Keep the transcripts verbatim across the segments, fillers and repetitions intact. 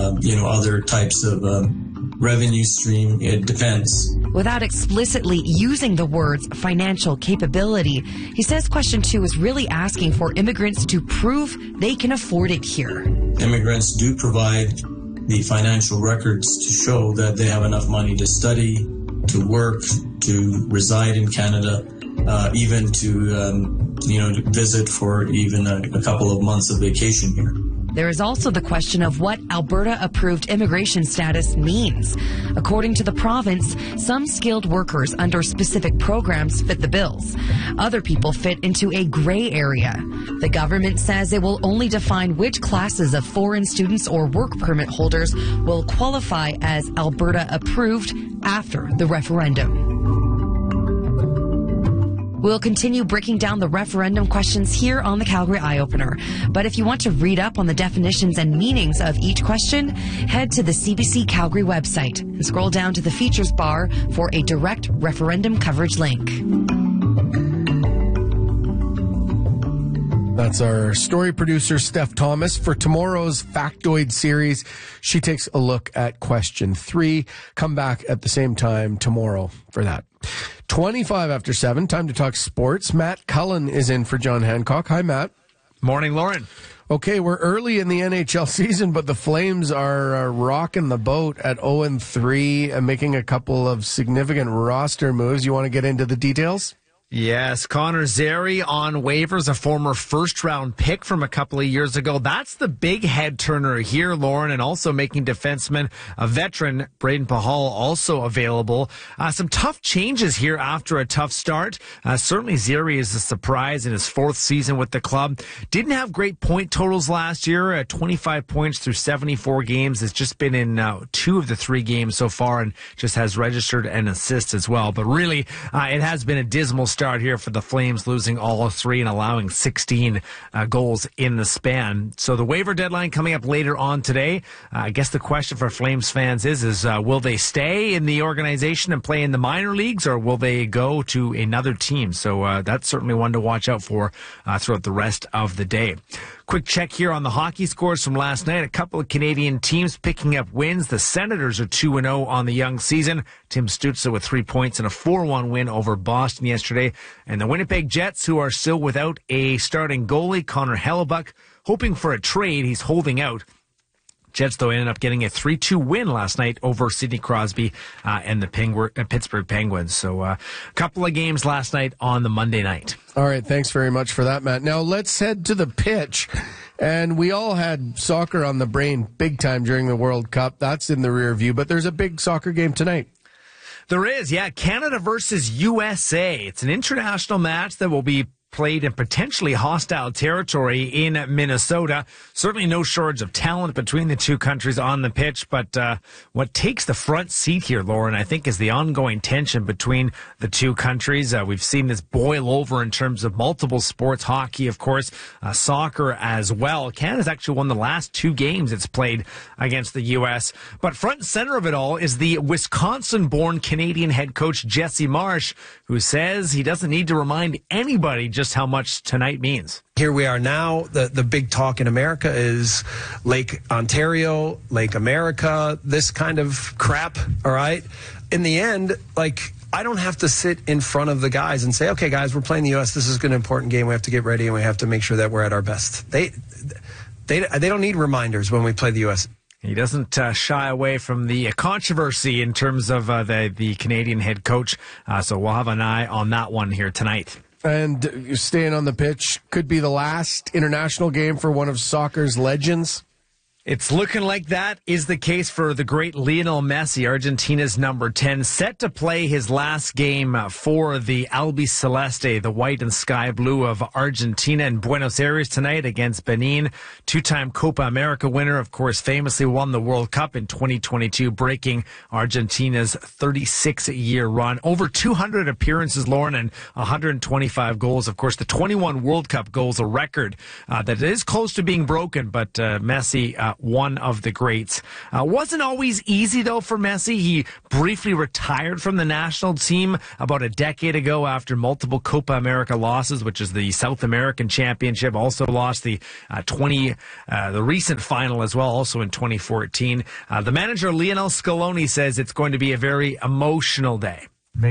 um, you know, other types of um, revenue stream. It depends. Without explicitly using the words financial capability, he says question two is really asking for immigrants to prove they can afford it here. Immigrants do provide the financial records to show that they have enough money to study, to work, to reside in Canada, uh, even to, um, you know, to visit for even a, a couple of months of vacation here. There is also the question of what Alberta-approved immigration status means. According to the province, some skilled workers under specific programs fit the bills. Other people fit into a gray area. The government says it will only define which classes of foreign students or work permit holders will qualify as Alberta-approved after the referendum. We'll continue breaking down the referendum questions here on the Calgary Eye Opener. But if you want to read up on the definitions and meanings of each question, head to the C B C Calgary website and scroll down to the features bar for a direct referendum coverage link. That's our story producer, Steph Thomas. For tomorrow's Factoid series, she takes a look at question three. Come back at the same time tomorrow for that. twenty-five after seven, time to talk sports. Matt Cullen is in for John Hancock. Hi, Matt. Morning, Lauren. Okay, we're early in the N H L season, but the Flames are uh, rocking the boat at oh and three and making a couple of significant roster moves. You want to get into the details? Yes, Connor Zary on waivers, a former first-round pick from a couple of years ago. That's the big head turner here, Lauren, and also making defenseman, a veteran, Braden Pahal, also available. Uh, some tough changes here after a tough start. Uh, certainly Zary is a surprise in his fourth season with the club. Didn't have great point totals last year, uh, twenty-five points through seventy-four games. It's just been in uh, two of the three games so far and just has registered an assist as well. But really, uh, it has been a dismal start. Start here for the Flames, losing all three and allowing sixteen uh, goals in the span. So the waiver deadline coming up later on today. Uh, I guess the question for Flames fans is, is uh, will they stay in the organization and play in the minor leagues, or will they go to another team? So uh, that's certainly one to watch out for uh, throughout the rest of the day. Quick check here on the hockey scores from last night. A couple of Canadian teams picking up wins. The Senators are two and oh on the young season. Tim Stützle with three points and a four one win over Boston yesterday. And the Winnipeg Jets, who are still without a starting goalie, Connor Hellebuck, hoping for a trade. He's holding out. Jets, though, ended up getting a three two win last night over Sidney Crosby uh, and the Pengu- uh, Pittsburgh Penguins. So a uh, couple of games last night on the Monday night. All right, thanks very much for that, Matt. Now let's head to the pitch. And we all had soccer on the brain big time during the World Cup. That's in the rear view, but there's a big soccer game tonight. There is, yeah. Canada versus U S A. It's an international match that will be played in potentially hostile territory in Minnesota. Certainly no shortage of talent between the two countries on the pitch, but uh, what takes the front seat here, Lauren, I think, is the ongoing tension between the two countries. Uh, we've seen this boil over in terms of multiple sports, hockey, of course, uh, soccer as well. Canada's actually won the last two games it's played against the U S, but front and center of it all is the Wisconsin-born Canadian head coach Jesse Marsh, who says he doesn't need to remind anybody just how much tonight means. Here we are now. The, the big talk in America is Lake Ontario, Lake America, this kind of crap, all right? In the end, like, I don't have to sit in front of the guys and say, okay, guys, we're playing the U S. This is an important game. We have to get ready, and we have to make sure that we're at our best. They they, they don't need reminders when we play the U S. He doesn't uh, shy away from the controversy in terms of uh, the, the Canadian head coach, uh, so we'll have an eye on that one here tonight. And you're staying on the pitch, could be the last international game for one of soccer's legends. It's looking like that is the case for the great Lionel Messi, Argentina's number ten, set to play his last game for the Albiceleste, the white and sky blue of Argentina, in Buenos Aires tonight against Benin. Two-time Copa America winner, of course, famously won the World Cup in twenty twenty-two, breaking Argentina's thirty-six-year run. Over two hundred appearances, Lauren, and one hundred twenty-five goals. Of course, the twenty-one World Cup goals, a record uh, that is close to being broken, but uh, Messi uh, one of the greats. Uh, wasn't always easy, though, for Messi. He briefly retired from the national team about a decade ago after multiple Copa America losses, which is the South American Championship. Also lost the uh, twenty, uh, the recent final as well, also in twenty fourteen. Uh, the manager, Lionel Scaloni, says it's going to be a very emotional day.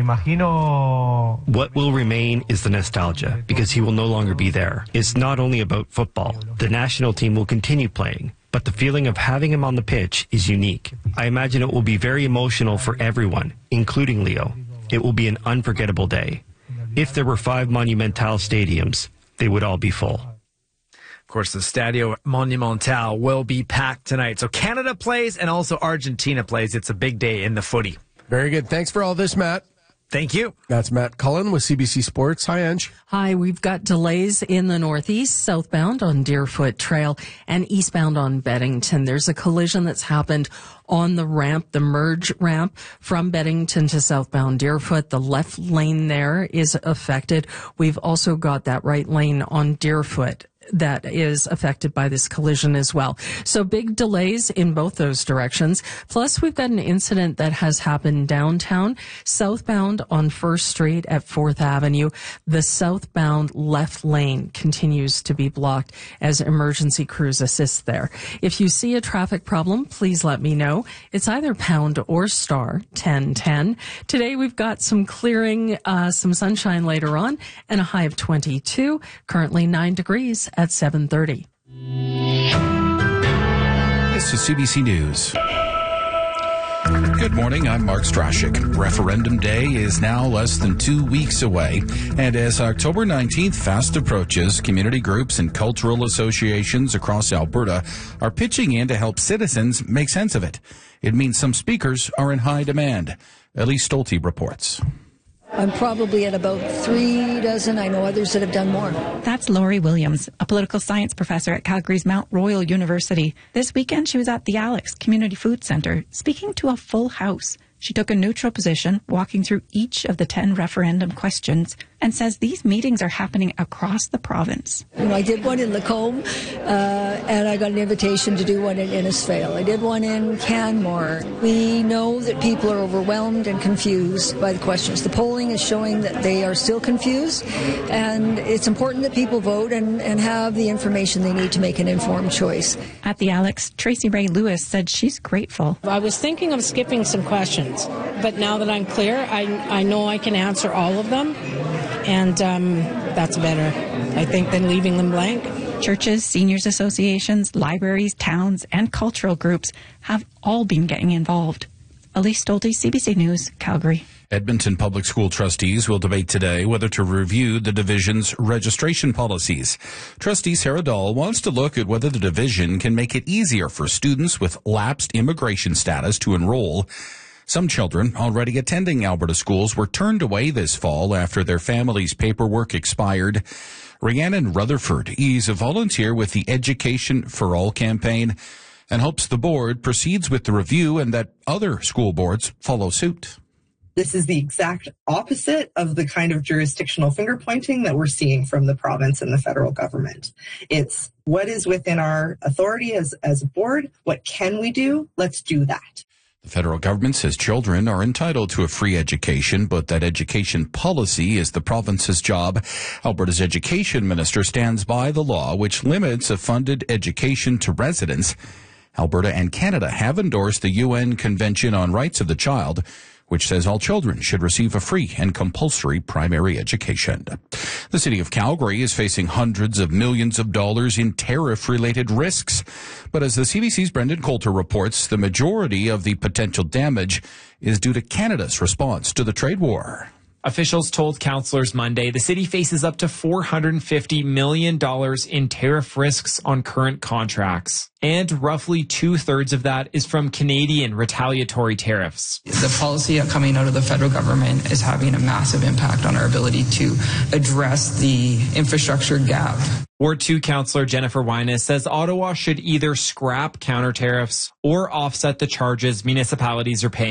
What will remain is the nostalgia, because he will no longer be there. It's not only about football. The national team will continue playing, but the feeling of having him on the pitch is unique. I imagine it will be very emotional for everyone, including Leo. It will be an unforgettable day. If there were five Monumental stadiums, they would all be full. Of course, the Stadio Monumental will be packed tonight. So Canada plays and also Argentina plays. It's a big day in the footy. Very good. Thanks for all this, Matt. Thank you. That's Matt Cullen with C B C Sports. Hi, Ange. Hi, we've got delays in the northeast, southbound on Deerfoot Trail and eastbound on Beddington. There's a collision that's happened on the ramp, the merge ramp from Beddington to southbound Deerfoot. The left lane there is affected. We've also got that right lane on Deerfoot that is affected by this collision as well. So big delays in both those directions. Plus, we've got an incident that has happened downtown, southbound on First Street at Fourth Avenue. The southbound left lane continues to be blocked as emergency crews assist there. If you see a traffic problem, please let me know. It's either pound or star ten ten. Today, we've got some clearing, uh, some sunshine later on, and a high of twenty-two, currently nine degrees at seven thirty. This is C B C News. Good morning, I'm Mark Strashik. Referendum Day is now less than two weeks away, and as October nineteenth fast approaches, community groups and cultural associations across Alberta are pitching in to help citizens make sense of it. It means some speakers are in high demand. Elise Stolte reports. I'm probably at about three dozen. I know others that have done more. That's Laurie Williams, a political science professor at Calgary's Mount Royal University. This weekend, she was at the Alex Community Food Centre, speaking to a full house. She took a neutral position, walking through each of the ten referendum questions, and says these meetings are happening across the province. You know, I did one in Lacombe, uh, and I got an invitation to do one in Innisfail. I did one in Canmore. We know that people are overwhelmed and confused by the questions. The polling is showing that they are still confused, and it's important that people vote and, and have the information they need to make an informed choice. At the Alex, Tracy Ray Lewis said she's grateful. I was thinking of skipping some questions, but now that I'm clear, I, I know I can answer all of them. And um, that's better, I think, than leaving them blank. Churches, seniors associations, libraries, towns, and cultural groups have all been getting involved. Elise Stolte, C B C News, Calgary. Edmonton Public School trustees will debate today whether to review the division's registration policies. Trustee Sarah Dahl wants to look at whether the division can make it easier for students with lapsed immigration status to enroll. Some children already attending Alberta schools were turned away this fall after their families' paperwork expired. Rhiannon Rutherford is a volunteer with the Education for All campaign and hopes the board proceeds with the review and that other school boards follow suit. This is the exact opposite of the kind of jurisdictional finger pointing that we're seeing from the province and the federal government. It's what is within our authority as, as a board. What can we do? Let's do that. The federal government says children are entitled to a free education, but that education policy is the province's job. Alberta's education minister stands by the law which limits a funded education to residents. Alberta and Canada have endorsed the U N Convention on Rights of the Child, which says all children should receive a free and compulsory primary education. The city of Calgary is facing hundreds of millions of dollars in tariff-related risks. But as the C B C's Brendan Coulter reports, the majority of the potential damage is due to Canada's response to the trade war. Officials told councillors Monday the city faces up to four hundred fifty million dollars in tariff risks on current contracts. And roughly two-thirds of that is from Canadian retaliatory tariffs. The policy coming out of the federal government is having a massive impact on our ability to address the infrastructure gap. Ward two councillor Jennifer Wyness says Ottawa should either scrap counter tariffs or offset the charges municipalities are paying.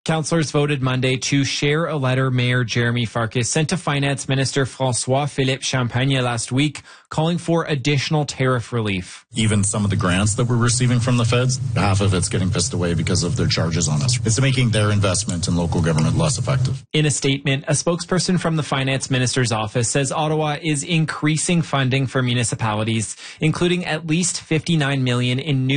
Councillors voted Monday to share a letter Mayor Jeremy Farkas sent to Finance Minister François-Philippe Champagne last week, calling for additional tariff relief. Even some of the grants that we're receiving from the feds, half of it's getting pissed away because of their charges on us. It's making their investment in local government less effective. In a statement, a spokesperson from the Finance Minister's office says Ottawa is increasing funding for municipalities, including at least fifty-nine million dollars in new